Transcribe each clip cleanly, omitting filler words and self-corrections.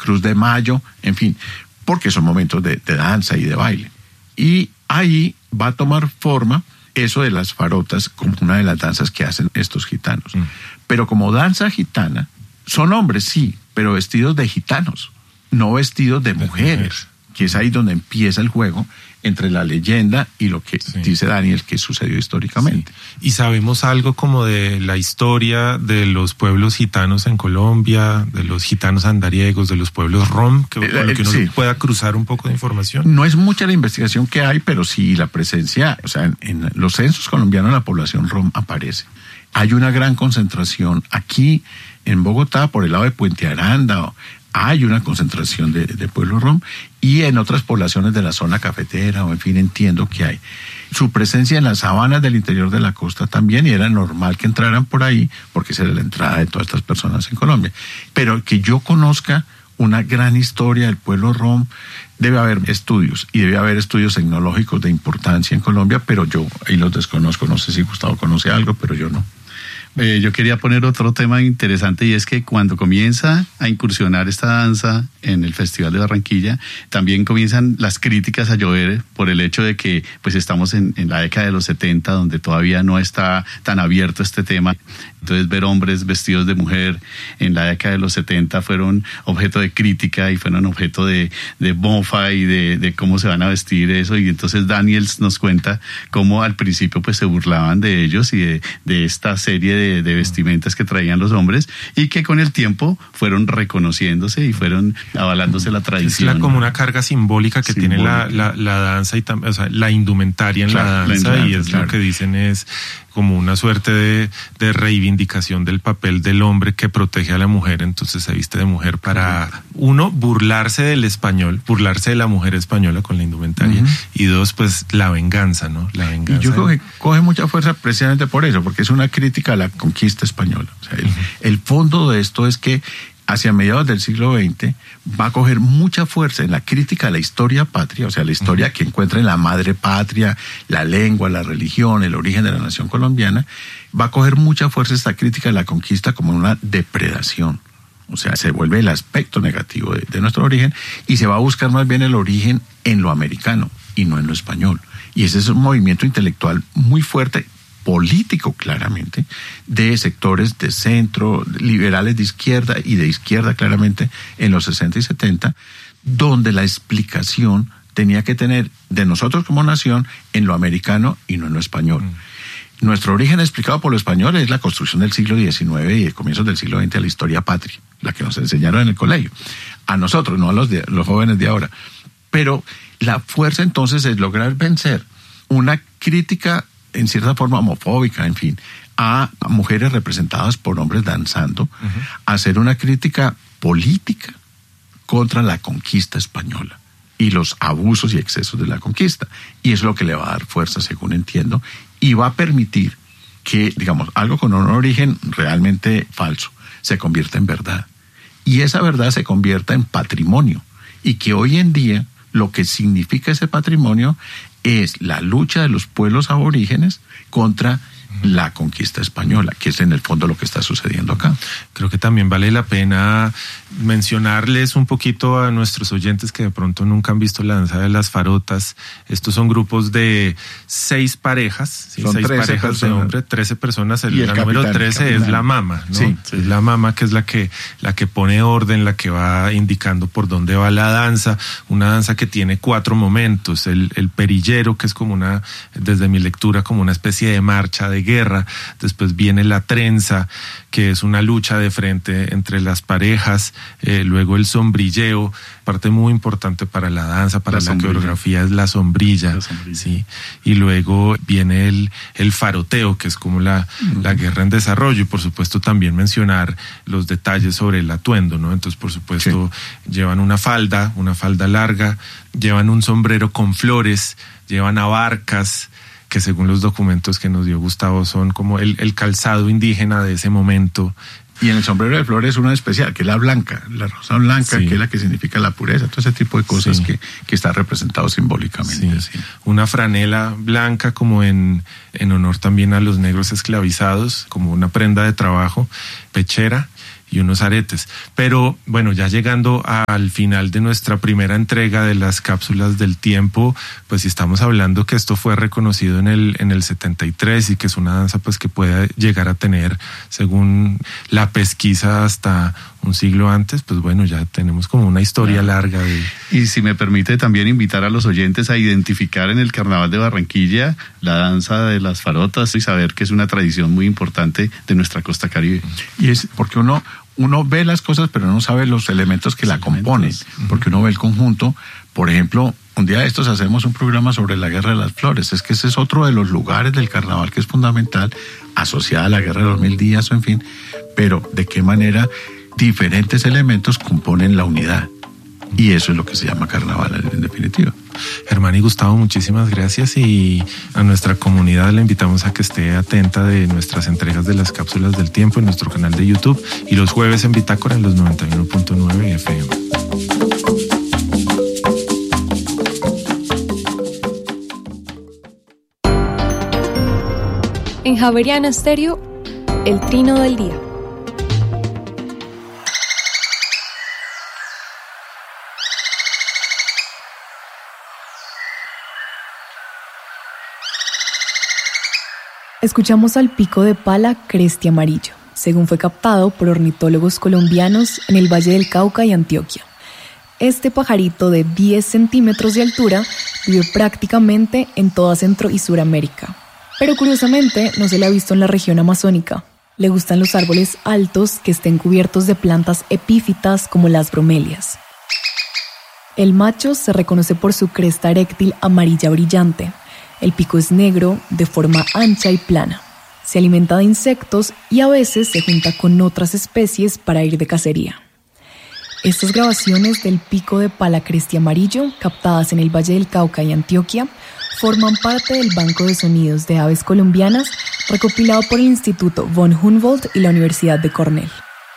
Cruz de Mayo, en fin, porque son momentos de danza y de baile. Y ahí va a tomar forma eso de las farotas como una de las danzas que hacen estos gitanos. Pero como danza gitana, son hombres, sí, pero vestidos de gitanos, no vestidos de mujeres, que es ahí donde empieza el juego entre la leyenda y lo que dice Daniel que sucedió históricamente. Sí. Y sabemos algo como de la historia de los pueblos gitanos en Colombia, de los gitanos andariegos, de los pueblos rom, que uno pueda cruzar un poco de información. No es mucha la investigación que hay, pero sí la presencia, o sea, en los censos colombianos la población rom aparece. Hay una gran concentración aquí en Bogotá, por el lado de Puente Aranda, hay una concentración de pueblo rom, y en otras poblaciones de la zona cafetera, o en fin, entiendo que hay. Su presencia en las sabanas del interior de la costa también, y era normal que entraran por ahí, porque esa era la entrada de todas estas personas en Colombia. Pero que yo conozca una gran historia del pueblo rom, debe haber estudios, y debe haber estudios tecnológicos de importancia en Colombia, pero yo ahí los desconozco, no sé si Gustavo conoce algo, pero yo no. Yo quería poner otro tema interesante, y es que cuando comienza a incursionar esta danza en el Festival de Barranquilla, también comienzan las críticas a llover por el hecho de que pues estamos en la década de los 70, donde todavía no está tan abierto este tema. Entonces ver hombres vestidos de mujer en la década de los 70 fueron objeto de crítica y fueron objeto de mofa y de cómo se van a vestir eso. Y entonces Daniels nos cuenta cómo al principio pues se burlaban de ellos y de esta serie de vestimentas que traían los hombres, y que con el tiempo fueron reconociéndose y fueron avalándose la tradición. Es como una carga simbólica que tiene la danza, y o sea, la indumentaria en la danza, y es lo que dicen es como una suerte de reivindicación del papel del hombre que protege a la mujer. Entonces se viste de mujer para, uno, burlarse del español, burlarse de la mujer española con la indumentaria, y dos, pues la venganza, ¿no? La venganza. Y yo creo que coge mucha fuerza precisamente por eso, porque es una crítica a la conquista española. O sea, el fondo de esto es que hacia mediados del siglo XX va a coger mucha fuerza en la crítica a la historia patria, o sea, la historia que encuentra en la madre patria, la lengua, la religión, el origen de la nación colombiana. Va a coger mucha fuerza esta crítica a la conquista como una depredación. O sea, se vuelve el aspecto negativo de nuestro origen, y se va a buscar más bien el origen en lo americano y no en lo español. Y ese es un movimiento intelectual muy fuerte, político claramente, de sectores de centro, liberales de izquierda y de izquierda claramente en los 60 y 70, donde la explicación tenía que tener de nosotros como nación en lo americano y no en lo español. Nuestro origen explicado por lo español es la construcción del siglo XIX y de comienzos del siglo XX a la historia patria, la que nos enseñaron en el colegio. A nosotros, no a los jóvenes de ahora. Pero la fuerza entonces es lograr vencer una crítica en cierta forma homofóbica, en fin, a mujeres representadas por hombres danzando, hacer una crítica política contra la conquista española y los abusos y excesos de la conquista. Y es lo que le va a dar fuerza, según entiendo, y va a permitir que, digamos, algo con un origen realmente falso se convierta en verdad. Y esa verdad se convierta en patrimonio. Y que hoy en día lo que significa ese patrimonio es la lucha de los pueblos aborígenes contra la conquista española, que es en el fondo lo que está sucediendo acá. Creo que también vale la pena mencionarles un poquito a nuestros oyentes que de pronto nunca han visto la danza de las farotas. Estos son grupos de 6 parejas, ¿sí? Son 6 parejas personas. De hombre, 13 personas. La número 13 es la mama, ¿no? Sí. Es la mama, que es la que pone orden, la que va indicando por dónde va la danza. Una danza que tiene 4 momentos. El perillero, que es como desde mi lectura, como una especie de marcha de guerra. Después viene la trenza, que es una lucha de frente entre las parejas. Luego el sombrilleo, parte muy importante para la danza, para la coreografía, es la sombrilla. ¿Sí? Y luego viene el faroteo, que es como la guerra en desarrollo. Y por supuesto también mencionar los detalles sobre el atuendo, ¿no? Entonces, por supuesto, llevan una falda larga, llevan un sombrero con flores, llevan abarcas, que según los documentos que nos dio Gustavo son como el calzado indígena de ese momento. Y en el sombrero de flores una especial, que es la blanca, la rosa blanca, que es la que significa la pureza, todo ese tipo de cosas que está representado simbólicamente. Sí. Una franela blanca como en honor también a los negros esclavizados, como una prenda de trabajo, pechera, unos aretes. Pero bueno, ya llegando al final de nuestra primera entrega de las cápsulas del tiempo, pues si estamos hablando que esto fue reconocido en el 73 y que es una danza pues que puede llegar a tener, según la pesquisa, hasta un siglo antes, pues bueno, ya tenemos como una historia larga de... Y si me permite también invitar a los oyentes a identificar en el Carnaval de Barranquilla la danza de las farotas y saber que es una tradición muy importante de nuestra costa caribe. Y es porque uno ve las cosas pero no sabe los elementos que la componen, porque uno ve el conjunto. Por ejemplo, un día de estos hacemos un programa sobre la Guerra de las Flores. Es que ese es otro de los lugares del carnaval que es fundamental, asociada a la Guerra de los 1000 días o en fin, pero de qué manera diferentes elementos componen la unidad. Y eso es lo que se llama carnaval en definitiva. Germán y Gustavo, muchísimas gracias, y a nuestra comunidad le invitamos a que esté atenta de nuestras entregas de las cápsulas del tiempo en nuestro canal de YouTube y los jueves en Bitácora en los 91.9 FM. En Javeriana Estéreo, el trino del día. Escuchamos al pico de pala cresti amarillo, según fue captado por ornitólogos colombianos en el Valle del Cauca y Antioquia. Este pajarito de 10 centímetros de altura vive prácticamente en toda Centro y Suramérica. Pero curiosamente no se le ha visto en la región amazónica. Le gustan los árboles altos que estén cubiertos de plantas epífitas como las bromelias. El macho se reconoce por su cresta eréctil amarilla brillante. El pico es negro, de forma ancha y plana. Se alimenta de insectos y a veces se junta con otras especies para ir de cacería. Estas grabaciones del pico de pala cresti amarillo, captadas en el Valle del Cauca y Antioquia, forman parte del Banco de Sonidos de Aves Colombianas, recopilado por el Instituto von Humboldt y la Universidad de Cornell.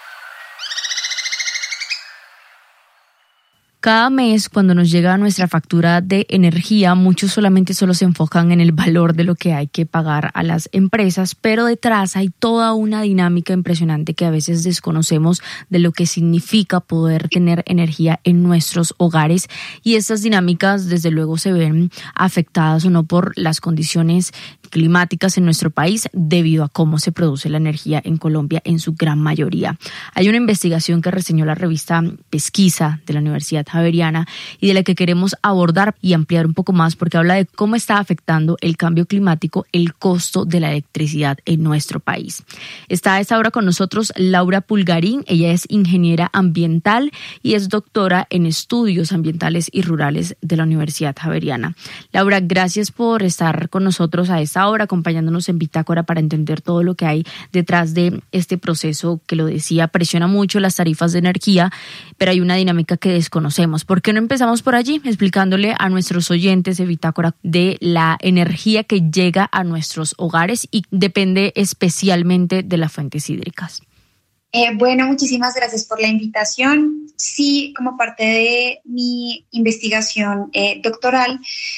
Cada mes, cuando nos llega nuestra factura de energía, muchos solamente se enfocan en el valor de lo que hay que pagar a las empresas, pero detrás hay toda una dinámica impresionante que a veces desconocemos de lo que significa poder tener energía en nuestros hogares, y estas dinámicas desde luego se ven afectadas o no por las condiciones climáticas en nuestro país debido a cómo se produce la energía en Colombia en su gran mayoría. Hay una investigación que reseñó la revista Pesquisa de la Universidad Javeriana y de la que queremos abordar y ampliar un poco más, porque habla de cómo está afectando el cambio climático el costo de la electricidad en nuestro país. Está a esta hora con nosotros Laura Pulgarín. Ella es ingeniera ambiental y es doctora en estudios ambientales y rurales de la Universidad Javeriana. Laura, gracias por estar con nosotros a esta hora, acompañándonos en Bitácora para entender todo lo que hay detrás de este proceso que, lo decía, presiona mucho las tarifas de energía, pero hay una dinámica que desconocemos. ¿Por qué no empezamos por allí, explicándole a nuestros oyentes de Bitácora de la energía que llega a nuestros hogares y depende especialmente de las fuentes hídricas? Bueno, muchísimas gracias por la invitación. Sí, como parte de mi investigación doctoral,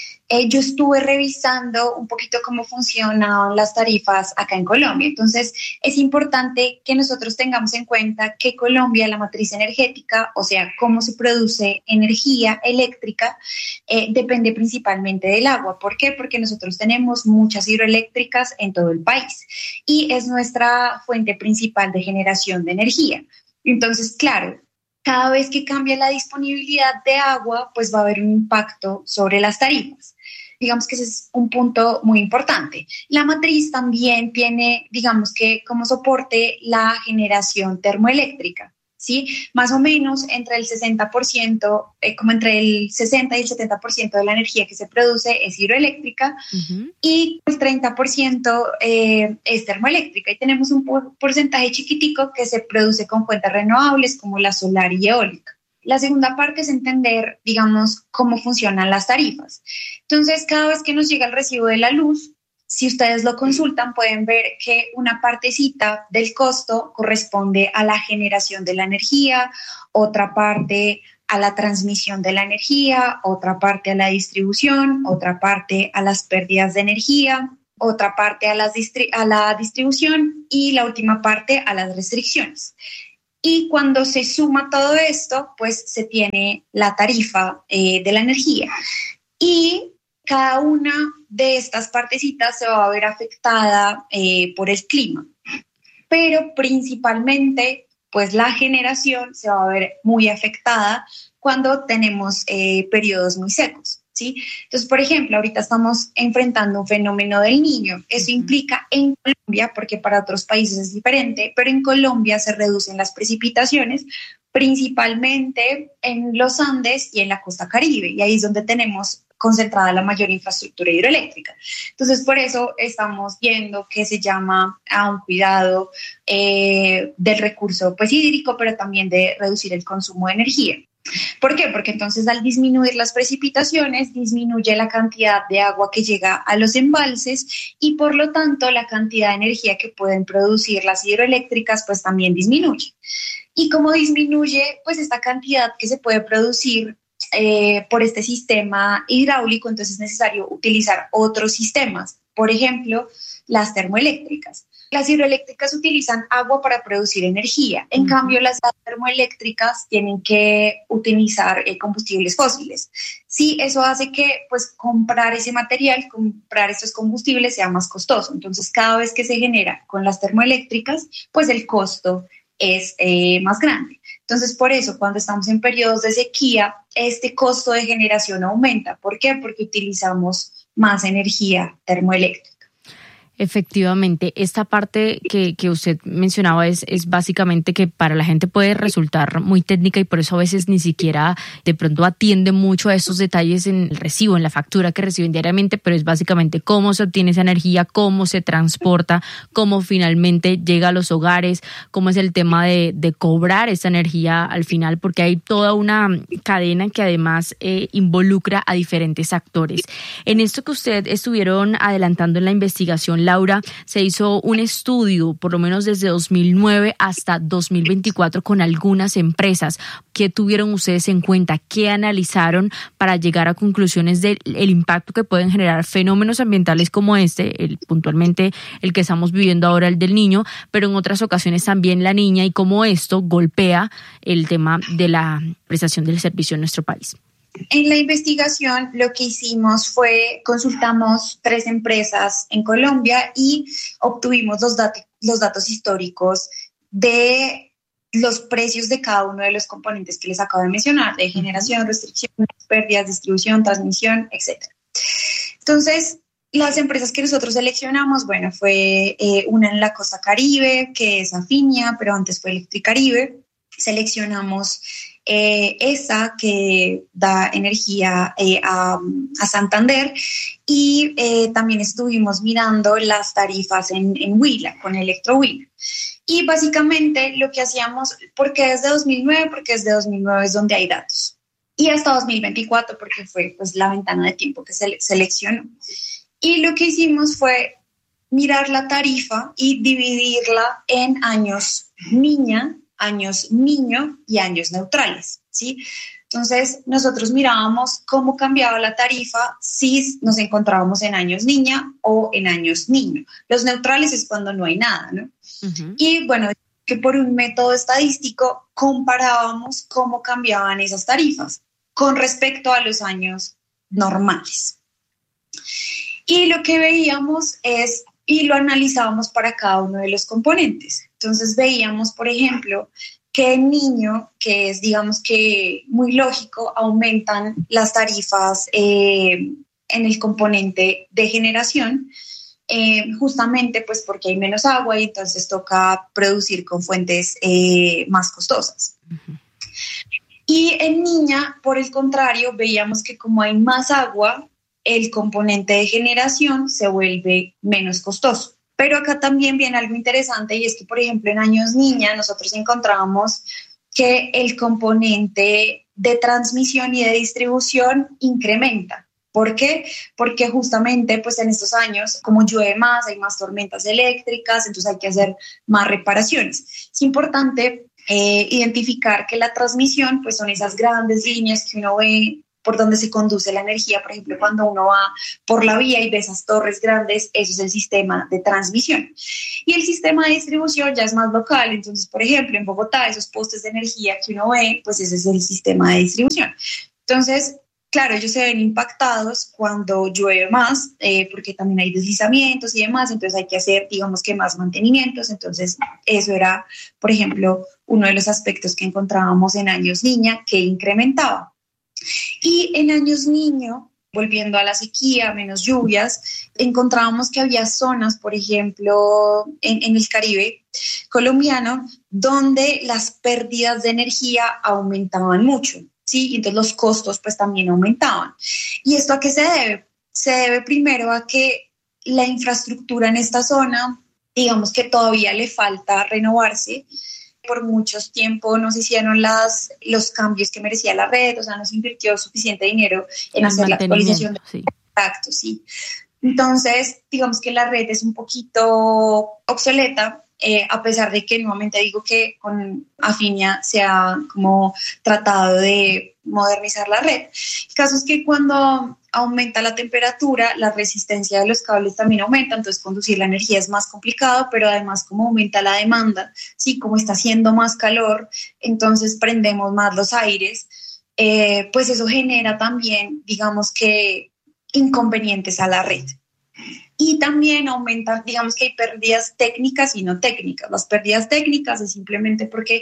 yo estuve revisando un poquito cómo funcionan las tarifas acá en Colombia. Entonces, es importante que nosotros tengamos en cuenta que Colombia, la matriz energética, o sea, cómo se produce energía eléctrica, depende principalmente del agua. ¿Por qué? Porque nosotros tenemos muchas hidroeléctricas en todo el país y es nuestra fuente principal de generación de energía. Entonces, claro, cada vez que cambia la disponibilidad de agua, pues va a haber un impacto sobre las tarifas. Digamos que ese es un punto muy importante. La matriz también tiene, digamos que como soporte, la generación termoeléctrica, ¿sí? Más o menos entre el 60%, como entre el 60 y el 70% de la energía que se produce es hidroeléctrica y el 30% es termoeléctrica. Y tenemos un porcentaje chiquitico que se produce con fuentes renovables como la solar y eólica. La segunda parte es entender, digamos, cómo funcionan las tarifas. Entonces, cada vez que nos llega el recibo de la luz, si ustedes lo consultan, pueden ver que una partecita del costo corresponde a la generación de la energía, otra parte a la transmisión de la energía, otra parte a la distribución, otra parte a las pérdidas de energía, otra parte a la distribución y la última parte a las restricciones. Y cuando se suma todo esto, pues se tiene la tarifa de la energía. Y cada una de estas partecitas se va a ver afectada por el clima. Pero principalmente, pues la generación se va a ver muy afectada cuando tenemos periodos muy secos, ¿sí? Entonces, por ejemplo, ahorita estamos enfrentando un fenómeno del Niño. Eso implica en Colombia, porque para otros países es diferente, pero en Colombia se reducen las precipitaciones, principalmente en los Andes y en la costa Caribe, y ahí es donde tenemos concentrada la mayor infraestructura hidroeléctrica. Entonces, por eso estamos viendo que se llama a un cuidado del recurso pues, hídrico, pero también de reducir el consumo de energía. ¿Por qué? Porque entonces al disminuir las precipitaciones, disminuye la cantidad de agua que llega a los embalses y por lo tanto la cantidad de energía que pueden producir las hidroeléctricas pues también disminuye. Y como disminuye pues esta cantidad que se puede producir por este sistema hidráulico, entonces es necesario utilizar otros sistemas, por ejemplo, las termoeléctricas. Las hidroeléctricas utilizan agua para producir energía, en cambio las termoeléctricas tienen que utilizar combustibles fósiles. Sí, eso hace que pues comprar ese material, comprar estos combustibles sea más costoso. Entonces cada vez que se genera con las termoeléctricas, pues el costo es más grande. Entonces, por eso, cuando estamos en periodos de sequía, este costo de generación aumenta. ¿Por qué? Porque utilizamos más energía termoeléctrica. Efectivamente, esta parte que usted mencionaba es básicamente que para la gente puede resultar muy técnica y por eso a veces ni siquiera de pronto atiende mucho a estos detalles en el recibo, en la factura que reciben diariamente, pero es básicamente cómo se obtiene esa energía, cómo se transporta, cómo finalmente llega a los hogares, cómo es el tema de cobrar esa energía al final, porque hay toda una cadena que además involucra a diferentes actores. En esto que usted estuvieron adelantando en la investigación, Laura, se hizo un estudio, por lo menos desde 2009 hasta 2024, con algunas empresas. ¿Qué tuvieron ustedes en cuenta? ¿Qué analizaron para llegar a conclusiones del impacto que pueden generar fenómenos ambientales como puntualmente el que estamos viviendo ahora, el del Niño, pero en otras ocasiones también la Niña, y cómo esto golpea el tema de la prestación del servicio en nuestro país? En la investigación lo que hicimos fue consultamos 3 empresas en Colombia y obtuvimos los datos históricos de los precios de cada uno de los componentes que les acabo de mencionar, de generación, restricción, pérdidas, distribución, transmisión, etc. Entonces, las empresas que nosotros seleccionamos, bueno, fue una en la costa Caribe, que es Afinia, pero antes fue Electricaribe. Seleccionamos esa que da energía a Santander y también estuvimos mirando las tarifas en Huila, con Electrohuila. Y básicamente lo que hacíamos, porque desde 2009 es donde hay datos, y hasta 2024 porque fue pues la ventana de tiempo que se seleccionó. Y lo que hicimos fue mirar la tarifa y dividirla en años niña, años niño y años neutrales, ¿sí? Entonces, nosotros mirábamos cómo cambiaba la tarifa si nos encontrábamos en años niña o en años niño. Los neutrales es cuando no hay nada, ¿no? Uh-huh. Y bueno, que por un método estadístico comparábamos cómo cambiaban esas tarifas con respecto a los años normales. Y lo que veíamos y lo analizábamos para cada uno de los componentes. Entonces veíamos, por ejemplo, que en niño, que es digamos que muy lógico, aumentan las tarifas en el componente de generación, justamente pues porque hay menos agua y entonces toca producir con fuentes más costosas. Uh-huh. Y en niña, por el contrario, veíamos que como hay más agua, el componente de generación se vuelve menos costoso. Pero acá también viene algo interesante y es que, por ejemplo, en años niña nosotros encontramos que el componente de transmisión y de distribución incrementa. ¿Por qué? Porque justamente pues en estos años, como llueve más, hay más tormentas eléctricas, entonces hay que hacer más reparaciones. Es importante identificar que la transmisión pues son esas grandes líneas que uno ve por donde se conduce la energía. Por ejemplo, cuando uno va por la vía y ve esas torres grandes, eso es el sistema de transmisión. Y el sistema de distribución ya es más local. Entonces, por ejemplo, en Bogotá, esos postes de energía que uno ve, pues ese es el sistema de distribución. Entonces, claro, ellos se ven impactados cuando llueve más, porque también hay deslizamientos y demás, entonces hay que hacer, digamos que más mantenimientos. Entonces, eso era, por ejemplo, uno de los aspectos que encontrábamos en años niña que incrementaba. Y en años niño, volviendo a la sequía, menos lluvias, encontrábamos que había zonas, por ejemplo, en el Caribe colombiano, donde las pérdidas de energía aumentaban mucho, ¿sí? Y entonces los costos pues también aumentaban. ¿Y esto a qué se debe? Se debe primero a que la infraestructura en esta zona, digamos que todavía le falta renovarse. Por muchos tiempos no se hicieron los cambios que merecía la red, o sea, no se invirtió suficiente dinero en hacer la actualización. Sí. Exacto, sí. Entonces, digamos que la red es un poquito obsoleta, a pesar de que nuevamente digo que con Afinia se ha como tratado de modernizar la red. El caso es que cuando aumenta la temperatura, la resistencia de los cables también aumenta, entonces conducir la energía es más complicado, pero además como aumenta la demanda, sí, como está haciendo más calor, entonces prendemos más los aires, pues eso genera también, digamos que, inconvenientes a la red. Y también aumenta, digamos que hay pérdidas técnicas y no técnicas. Las pérdidas técnicas es simplemente porque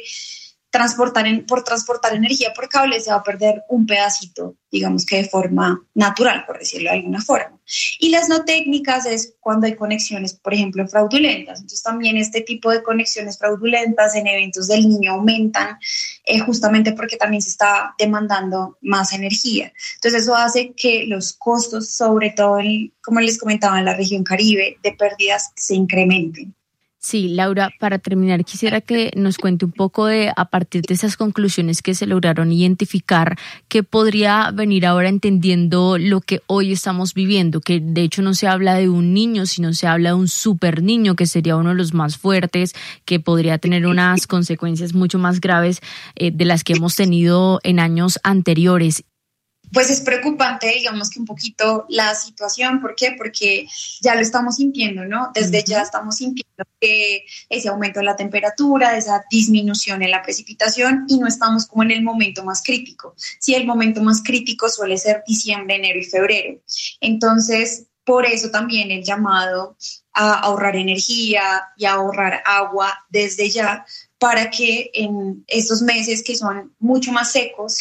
por transportar energía por cable se va a perder un pedacito, digamos que de forma natural, por decirlo de alguna forma. Y las no técnicas es cuando hay conexiones, por ejemplo, fraudulentas. Entonces también este tipo de conexiones fraudulentas en eventos del Niño aumentan justamente porque también se está demandando más energía. Entonces eso hace que los costos, sobre todo, como les comentaba, en la región Caribe, de pérdidas se incrementen. Sí, Laura, para terminar quisiera que nos cuente un poco a partir de esas conclusiones que se lograron identificar, qué podría venir ahora entendiendo lo que hoy estamos viviendo, que de hecho no se habla de un niño, sino se habla de un super niño, que sería uno de los más fuertes, que podría tener unas consecuencias mucho más graves de las que hemos tenido en años anteriores. Pues es preocupante, digamos que un poquito la situación. ¿Por qué? Porque ya lo estamos sintiendo, ¿no? Desde ya estamos sintiendo que ese aumento de la temperatura, esa disminución en la precipitación, y no estamos como en el momento más crítico. Sí, el momento más crítico suele ser diciembre, enero y febrero. Entonces, por eso también el llamado a ahorrar energía y a ahorrar agua desde ya, para que en estos meses que son mucho más secos,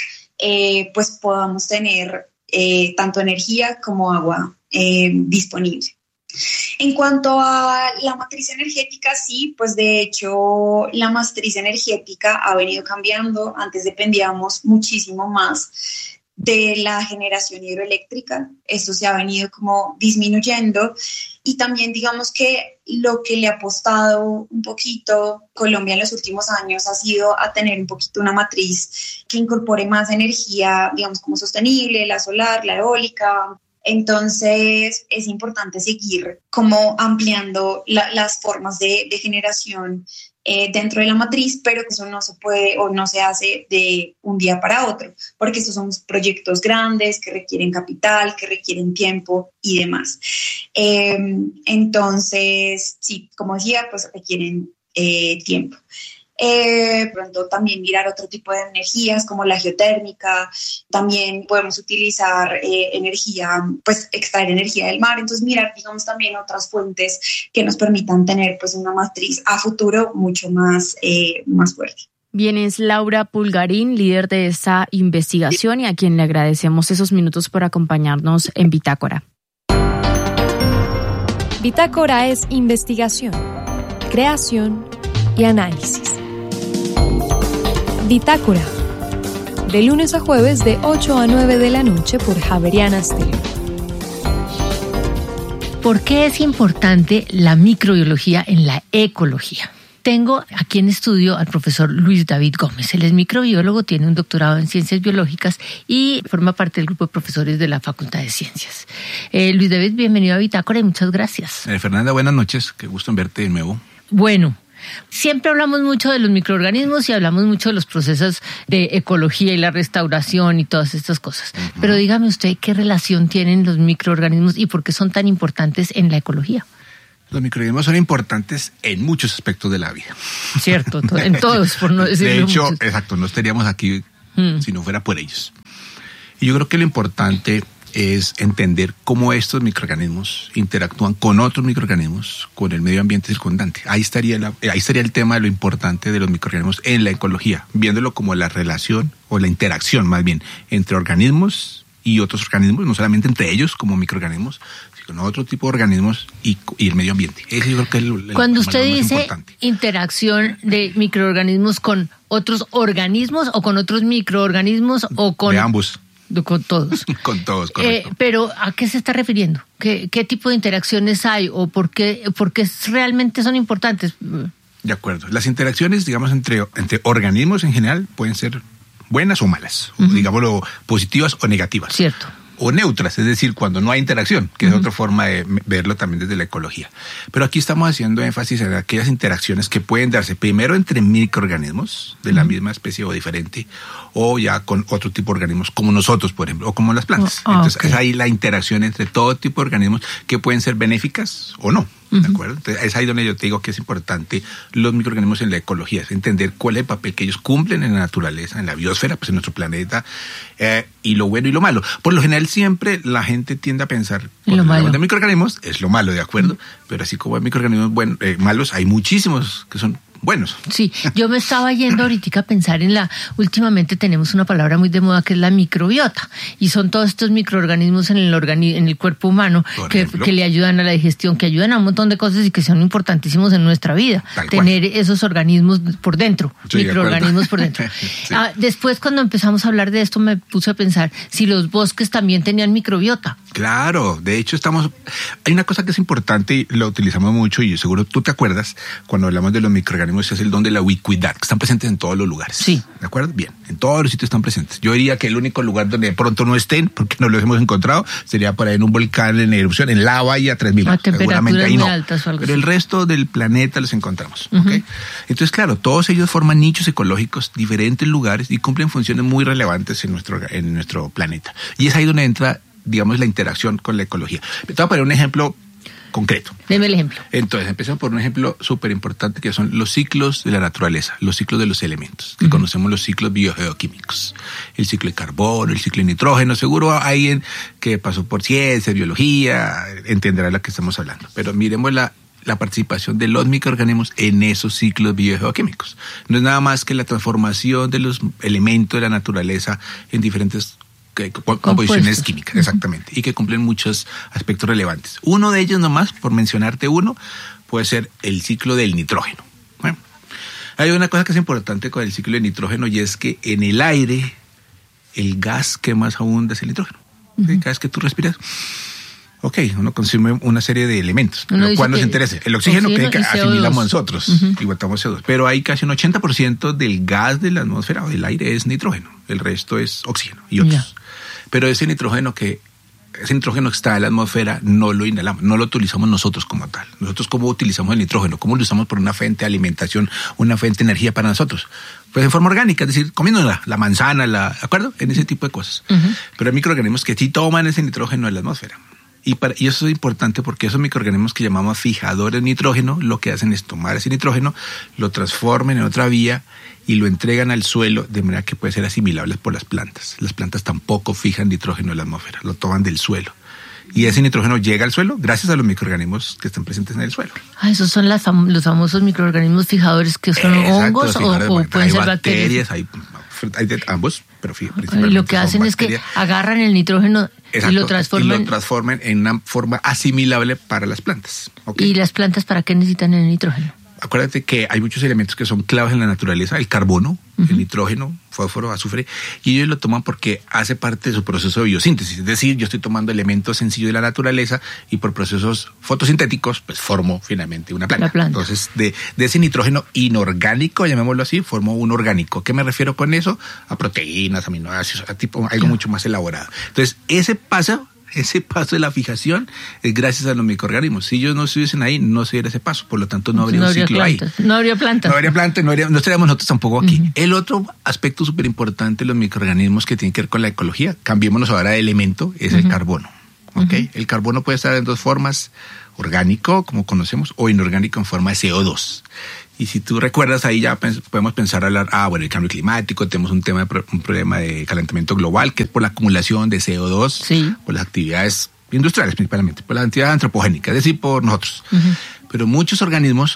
pues podamos tener tanto energía como agua disponible. En cuanto a la matriz energética, sí, pues de hecho la matriz energética ha venido cambiando. Antes dependíamos muchísimo más de la generación hidroeléctrica. Esto se ha venido como disminuyendo, y también digamos que lo que le ha apostado un poquito Colombia en los últimos años ha sido a tener un poquito una matriz que incorpore más energía, digamos, como sostenible, la solar, la eólica. Entonces es importante seguir como ampliando las formas de generación dentro de la matriz, pero que eso no se puede o no se hace de un día para otro, porque estos son proyectos grandes que requieren capital, que requieren tiempo y demás. Entonces, sí, como decía, pues requieren tiempo. Pronto también mirar otro tipo de energías como la geotérmica. También podemos utilizar energía, pues extraer energía del mar. Entonces mirar, digamos, también otras fuentes que nos permitan tener pues una matriz a futuro mucho más fuerte. Bien, es Laura Pulgarín, líder de esta investigación, y a quien le agradecemos esos minutos por acompañarnos en Bitácora. Bitácora es investigación, creación y análisis. Bitácora, de lunes a jueves de 8 a 9 de la noche por Javeriana Stereo. ¿Por qué es importante la microbiología en la ecología? Tengo aquí en estudio al profesor Luis David Gómez. Él es microbiólogo, tiene un doctorado en ciencias biológicas y forma parte del grupo de profesores de la Facultad de Ciencias. Luis David, bienvenido a Bitácora y muchas gracias. Fernanda, buenas noches. Qué gusto en verte de nuevo. Bueno, Siempre hablamos mucho de los microorganismos y hablamos mucho de los procesos de ecología y la restauración y todas estas cosas. Pero dígame usted, ¿qué relación tienen los microorganismos y por qué son tan importantes en la ecología? Los microorganismos son importantes en muchos aspectos de la vida. Cierto, en todos, por no decirlo. De hecho, muchos. exacto, no estaríamos aquí si no fuera por ellos. Y yo creo que lo importante es entender cómo estos microorganismos interactúan con otros microorganismos, con el medio ambiente circundante. Ahí estaría el tema de lo importante de los microorganismos en la ecología, viéndolo como la relación o la interacción más bien entre organismos y otros organismos, no solamente entre ellos como microorganismos, sino otro tipo de organismos y el medio ambiente. Ese yo creo que es Cuando usted dice interacción de microorganismos con otros organismos o con otros microorganismos o con... De ambos. Con todos. Con todos, correcto. Pero ¿a qué se está refiriendo? ¿Qué tipo de interacciones hay o por qué realmente son importantes? De acuerdo. Las interacciones, digamos, entre organismos en general pueden ser buenas o malas, o digámoslo, positivas o negativas. Cierto. O neutras, es decir, cuando no hay interacción, que es otra forma de verlo también desde la ecología. Pero aquí estamos haciendo énfasis en aquellas interacciones que pueden darse primero entre microorganismos de la misma especie o diferente, o ya con otro tipo de organismos como nosotros, por ejemplo, o como las plantas. Entonces es ahí la interacción entre todo tipo de organismos que pueden ser benéficas o no. ¿De acuerdo? Entonces, es ahí donde yo te digo que es importante los microorganismos en la ecología, es entender cuál es el papel que ellos cumplen en la naturaleza, en la biosfera, pues en nuestro planeta, y lo bueno y lo malo. Por lo general siempre la gente tiende a pensar lo malo de microorganismos es lo malo, ¿de acuerdo? Pero así como hay microorganismos malos, hay muchísimos que son buenos. Sí, yo me estaba yendo ahorita a pensar últimamente tenemos una palabra muy de moda que es la microbiota, y son todos estos microorganismos en el cuerpo humano que le ayudan a la digestión, que ayudan a un montón de cosas y que son importantísimos en nuestra vida. Tener esos organismos por dentro, sí, microorganismos por dentro. Sí. Después, cuando empezamos a hablar de esto, me puse a pensar si los bosques también tenían microbiota. Claro, de hecho hay una cosa que es importante y lo utilizamos mucho, y seguro tú te acuerdas cuando hablamos de los microorganismos, es el don de la ubicuidad, que están presentes en todos los lugares. Sí. ¿De acuerdo? Bien, en todos los sitios están presentes. Yo diría que el único lugar donde de pronto no estén, porque no los hemos encontrado, sería por ahí en un volcán en erupción, en lava y a 3000. Seguramente ahí no. Pero el resto del planeta los encontramos. ¿Okay? Entonces, claro, todos ellos forman nichos ecológicos, diferentes lugares, y cumplen funciones muy relevantes en nuestro planeta. Y es ahí donde entra, digamos, la interacción con la ecología. Te voy a poner un ejemplo concreto. Deme el ejemplo. Entonces, empezamos por un ejemplo súper importante, que son los ciclos de la naturaleza, los ciclos de los elementos, que conocemos los ciclos biogeoquímicos. El ciclo de carbono, el ciclo de nitrógeno, seguro alguien que pasó por ciencia, biología, entenderá de lo que estamos hablando. Pero miremos la participación de los microorganismos en esos ciclos biogeoquímicos. No es nada más que la transformación de los elementos de la naturaleza en diferentes composiciones químicas, exactamente, y que cumplen muchos aspectos relevantes. Uno de ellos nomás, por mencionarte uno, puede ser el ciclo del nitrógeno. Bueno, hay una cosa que es importante con el ciclo del nitrógeno, y es que en el aire el gas que más abunda es el nitrógeno. ¿Sí? Cada vez que tú respiras, uno consume una serie de elementos, lo cual nos interesa. El oxígeno que asimilamos nosotros y botamos CO2. Pero hay casi un 80% del gas de la atmósfera o del aire es nitrógeno. El resto es oxígeno y otros. Pero ese nitrógeno que está en la atmósfera no lo inhalamos, no lo utilizamos nosotros como tal. Nosotros, ¿cómo utilizamos el nitrógeno? ¿Cómo lo usamos por una fuente de alimentación, una fuente de energía para nosotros? Pues en forma orgánica, es decir, comiendo la manzana, ¿de acuerdo? En ese tipo de cosas. Pero hay microorganismos que sí toman ese nitrógeno en la atmósfera. Y eso es importante porque esos microorganismos que llamamos fijadores de nitrógeno, lo que hacen es tomar ese nitrógeno, lo transforman en otra vía y lo entregan al suelo de manera que puede ser asimilable por las plantas. Las plantas tampoco fijan nitrógeno en la atmósfera, lo toman del suelo. Y ese nitrógeno llega al suelo gracias a los microorganismos que están presentes en el suelo. Esos son los famosos microorganismos fijadores, que son hongos o pueden ser bacterias. Hay de ambos, pero principalmente y lo que hacen es que agarran el nitrógeno. Exacto, y lo transforman en una forma asimilable para las plantas. ¿Y las plantas para qué necesitan el nitrógeno? Acuérdate que hay muchos elementos que son claves en la naturaleza, el carbono, el nitrógeno, fósforo, azufre, y ellos lo toman porque hace parte de su proceso de biosíntesis. Es decir, yo estoy tomando elementos sencillos de la naturaleza y por procesos fotosintéticos, pues formo finalmente una planta. Entonces, de ese nitrógeno inorgánico, llamémoslo así, formo un orgánico. ¿Qué me refiero con eso? A proteínas, aminoácidos, algo mucho más elaborado. Entonces, ese pasa Ese paso de la fijación es gracias a los microorganismos. Si ellos no estuviesen ahí, no se diera ese paso. Por lo tanto, no habría un ciclo ahí. No habría plantas. No estaríamos nosotros tampoco aquí. El otro aspecto súper importante de los microorganismos que tiene que ver con la ecología, cambiémonos ahora de elemento, es el carbono. ¿Okay? El carbono puede estar en dos formas, orgánico, como conocemos, o inorgánico en forma de CO2. Y si tú recuerdas, ahí ya podemos pensar el cambio climático, tenemos un problema de calentamiento global, que es por la acumulación de CO2, por las actividades industriales principalmente, por las actividades antropogénicas, es decir, por nosotros. Pero muchos organismos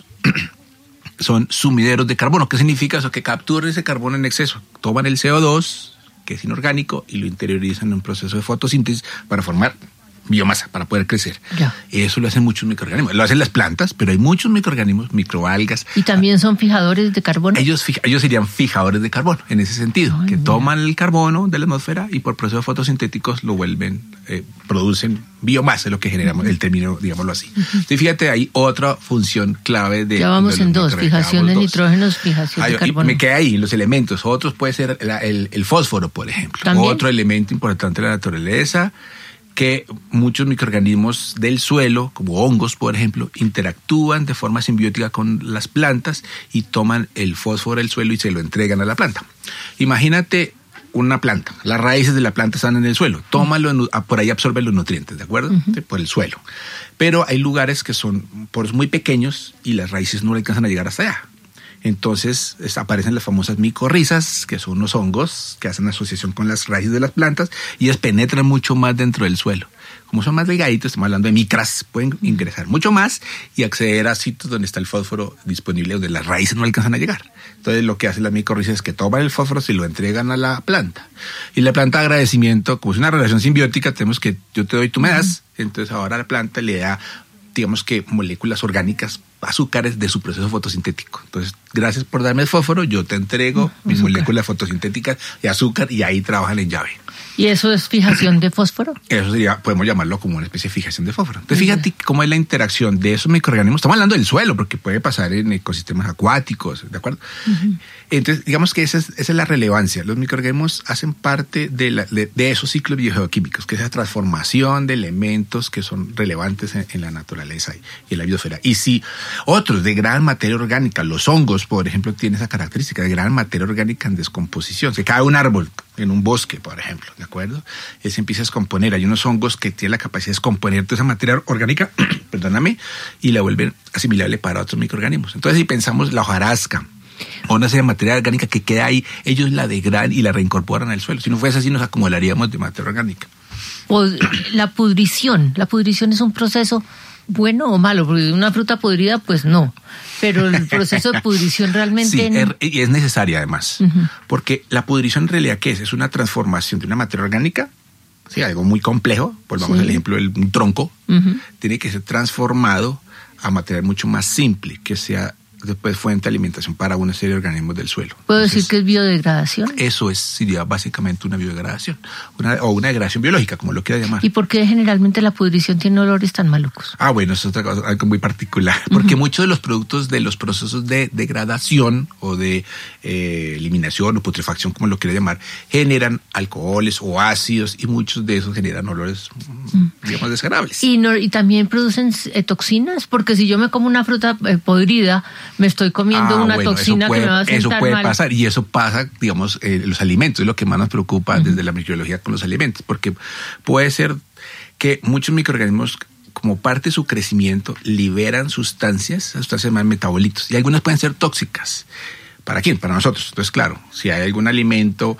son sumideros de carbono. ¿Qué significa eso? Que capturan ese carbono en exceso, toman el CO2, que es inorgánico, y lo interiorizan en un proceso de fotosíntesis para formar biomasa, para poder crecer. Eso lo hacen muchos microorganismos. Lo hacen las plantas, pero hay muchos microorganismos, microalgas. ¿Y también son fijadores de carbono? Ellos serían fijadores de carbono, en ese sentido, que toman el carbono de la atmósfera y por procesos fotosintéticos lo vuelven, producen biomasa, lo que generamos, el término, digámoslo así. Entonces, fíjate, hay otra función clave de... Ya vamos en dos, fijación de nitrógenos, fijación de carbono. Me quedé ahí, los elementos. Otros puede ser el fósforo, por ejemplo. ¿También? Otro elemento importante de la naturaleza, que muchos microorganismos del suelo, como hongos, por ejemplo, interactúan de forma simbiótica con las plantas y toman el fósforo del suelo y se lo entregan a la planta. Imagínate una planta, las raíces de la planta están en el suelo, tómalo, por ahí absorben los nutrientes, ¿de acuerdo? Por el suelo. Pero hay lugares que son poros muy pequeños y las raíces no alcanzan a llegar hasta allá. Entonces aparecen las famosas micorrizas, que son unos hongos que hacen asociación con las raíces de las plantas y ellas penetran mucho más dentro del suelo. Como son más delgaditos, estamos hablando de micras, pueden ingresar mucho más y acceder a sitios donde está el fósforo disponible, donde las raíces no alcanzan a llegar. Entonces lo que hacen las micorrizas es que toman el fósforo y lo entregan a la planta. Y la planta de agradecimiento, como es una relación simbiótica, tenemos que yo te doy, tú me das. Entonces ahora la planta le da, digamos que moléculas orgánicas, azúcares de su proceso fotosintético. Entonces, gracias por darme el fósforo, yo te entrego mis moléculas fotosintéticas de azúcar y ahí trabajan en llave. ¿Y eso es fijación de fósforo? Eso sería, podemos llamarlo como una especie de fijación de fósforo. Entonces, fíjate cómo es la interacción de esos microorganismos. Estamos hablando del suelo, porque puede pasar en ecosistemas acuáticos, ¿de acuerdo? Entonces, digamos que esa es la relevancia. Los microorganismos hacen parte de esos ciclos biogeoquímicos, que es esa transformación de elementos que son relevantes en la naturaleza y en la biosfera. Y si otros de gran materia orgánica, los hongos, por ejemplo, tienen esa característica de gran materia orgánica en descomposición. Se cae un árbol en un bosque, por ejemplo, ¿de acuerdo? Él se empieza a descomponer. Hay unos hongos que tienen la capacidad de descomponer toda esa materia orgánica, y la vuelven asimilable para otros microorganismos. Entonces, si pensamos la hojarasca, o una serie de materia orgánica que queda ahí, ellos la degradan y la reincorporan al suelo. Si no fuese así, nos acumularíamos de materia orgánica. La pudrición es un proceso bueno o malo, porque una fruta podrida, pues no. Pero el proceso de pudrición realmente... Sí, y es necesaria además. Porque la pudrición en realidad, ¿qué es? Es una transformación de una materia orgánica, sí, algo muy complejo, volvamos al ejemplo de un tronco, tiene que ser transformado a material mucho más simple, que sea después fuente de alimentación para una serie de organismos del suelo. ¿Puedo decir que es biodegradación? Eso sería básicamente una biodegradación, o una degradación biológica, como lo quieras llamar. ¿Y por qué generalmente la pudrición tiene olores tan malucos? Bueno, eso es otra cosa, algo muy particular, porque muchos de los productos de los procesos de degradación o de eliminación o putrefacción, como lo quieras llamar, generan alcoholes o ácidos, y muchos de esos generan olores, digamos, desagradables. ¿Y también producen toxinas? Porque si yo me como una fruta podrida, me estoy comiendo una toxina que me va a sentar mal. Eso puede pasar, y eso pasa, digamos, los alimentos, es lo que más nos preocupa desde la microbiología con los alimentos, porque puede ser que muchos microorganismos, como parte de su crecimiento, liberan sustancias más metabolitos, y algunas pueden ser tóxicas. ¿Para quién? Para nosotros. Entonces, claro, si hay algún alimento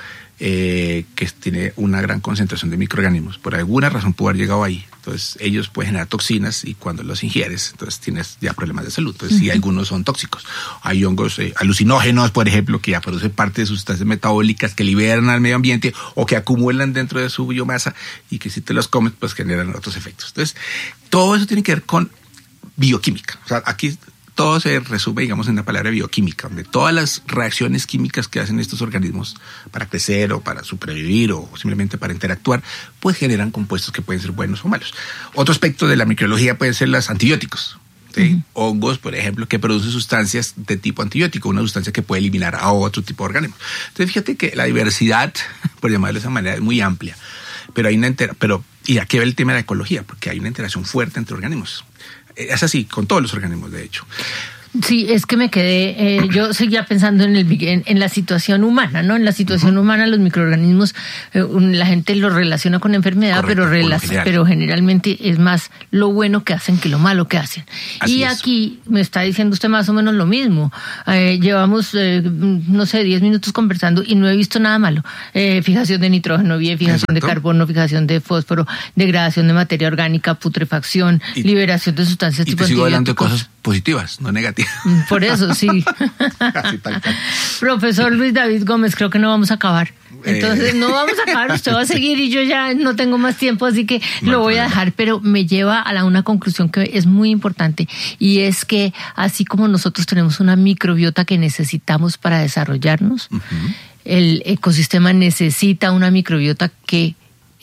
que tiene una gran concentración de microorganismos, por alguna razón pudo haber llegado ahí, entonces ellos pueden generar toxinas, y cuando los ingieres, entonces tienes ya problemas de salud. Entonces, sí, algunos son tóxicos. Hay hongos alucinógenos, por ejemplo, que ya producen parte de sustancias metabólicas que liberan al medio ambiente o que acumulan dentro de su biomasa, y que si te los comes, pues generan otros efectos. Entonces, todo eso tiene que ver con bioquímica. O sea, aquí todo se resume, digamos, en la palabra bioquímica, donde todas las reacciones químicas que hacen estos organismos para crecer o para sobrevivir o simplemente para interactuar, pues generan compuestos que pueden ser buenos o malos. Otro aspecto de la microbiología pueden ser los antibióticos. ¿Sí? Hongos, por ejemplo, que producen sustancias de tipo antibiótico, una sustancia que puede eliminar a otro tipo de organismos. Entonces, fíjate que la diversidad, por llamarlo de esa manera, es muy amplia. Pero hay pero Y aquí va el tema de la ecología, porque hay una interacción fuerte entre organismos. Es así, con todos los organismos, de hecho. Sí, es que me quedé, yo seguía pensando en la situación humana, ¿no? En la situación humana los microorganismos, la gente los relaciona con enfermedad, correcto, pero generalmente es más lo bueno que hacen que lo malo que hacen. Así y es. Aquí me está diciendo usted más o menos lo mismo. Llevamos, 10 minutos conversando y no he visto nada malo. Fijación de nitrógeno, fijación de carbono, fijación de fósforo, degradación de materia orgánica, putrefacción, liberación de sustancias tipo antibióticos. Y sigo hablando de cosas positivas, no negativas. Por eso, sí. Profesor Luis David Gómez, creo que no vamos a acabar. Entonces, no vamos a acabar, usted va a seguir y yo ya no tengo más tiempo, así que lo voy a dejar, pero me lleva a una conclusión que es muy importante, y es que así como nosotros tenemos una microbiota que necesitamos para desarrollarnos, el ecosistema necesita una microbiota que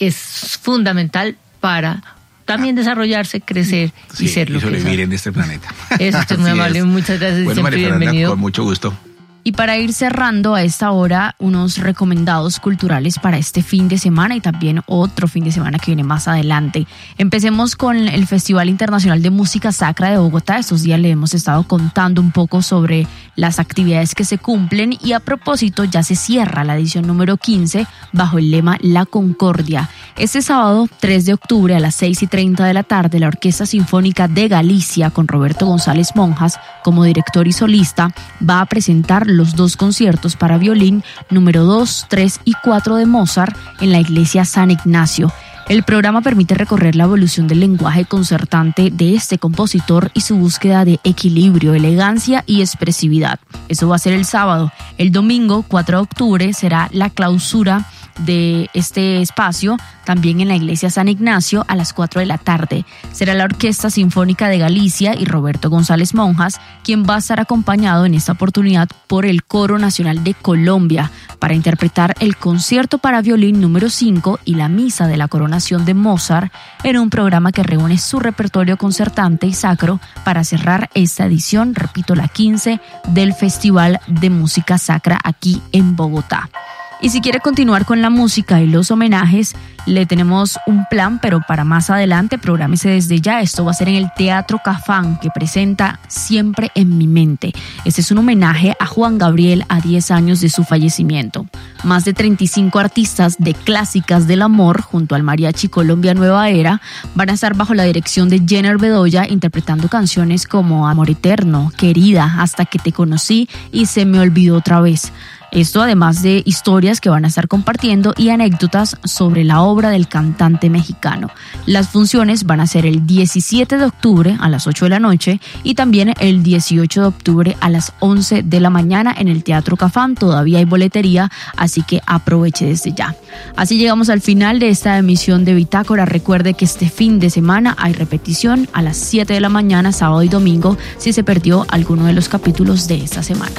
es fundamental para también desarrollarse, crecer y ser lo que es. Y sobrevivir en este planeta. Eso, usted es muy amable, muchas gracias. Bueno, siempre María Fernanda, bienvenido. Con mucho gusto. Y para ir cerrando a esta hora, unos recomendados culturales para este fin de semana y también otro fin de semana que viene más adelante. Empecemos con el Festival Internacional de Música Sacra de Bogotá. Estos días le hemos estado contando un poco sobre las actividades que se cumplen y a propósito ya se cierra la edición número 15 bajo el lema La Concordia. Este sábado 3 de octubre a las 6:30 de la tarde, la Orquesta Sinfónica de Galicia con Roberto González Monjas como director y solista va a presentar los 2 conciertos para violín número 2, 3 y 4 de Mozart en la iglesia San Ignacio. El programa permite recorrer la evolución del lenguaje concertante de este compositor y su búsqueda de equilibrio, elegancia y expresividad. Eso va a ser el sábado. El domingo, 4 de octubre, será la clausura de este espacio, también en la iglesia San Ignacio a las 4 de la tarde. Será la Orquesta Sinfónica de Galicia y Roberto González Monjas quien va a estar acompañado en esta oportunidad por el Coro Nacional de Colombia para interpretar el concierto para violín número 5 y la misa de la coronación de Mozart en un programa que reúne su repertorio concertante y sacro para cerrar esta edición, repito, la 15 del Festival de Música Sacra aquí en Bogotá. Y si quiere continuar con la música y los homenajes, le tenemos un plan, pero para más adelante, prográmese desde ya. Esto va a ser en el Teatro Cafán, que presenta Siempre en mi mente. Este es un homenaje a Juan Gabriel a 10 años de su fallecimiento. Más de 35 artistas de clásicas del amor, junto al Mariachi Colombia Nueva Era, van a estar bajo la dirección de Jenner Bedoya, interpretando canciones como Amor Eterno, Querida, Hasta que te conocí y Se me olvidó otra vez. Esto además de historias que van a estar compartiendo y anécdotas sobre la obra del cantante mexicano. Las funciones van a ser el 17 de octubre a las 8 de la noche y también el 18 de octubre a las 11 de la mañana en el Teatro Cafán. Todavía hay boletería, así que aproveche desde ya. Así llegamos al final de esta emisión de Bitácora. Recuerde que este fin de semana hay repetición a las 7 de la mañana, sábado y domingo, si se perdió alguno de los capítulos de esta semana.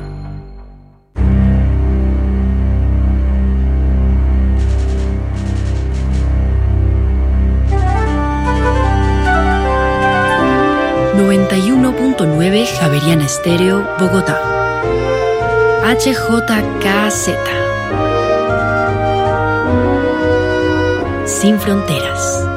Javeriana Estéreo, Bogotá. HJKZ. Sin fronteras.